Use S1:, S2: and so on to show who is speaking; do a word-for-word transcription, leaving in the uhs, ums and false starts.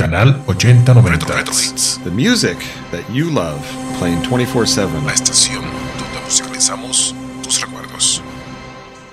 S1: Canal ochenta noventa Hz.
S2: The music that you love, playing twenty-four seven.
S1: La estación donde musicalizamos tus recuerdos.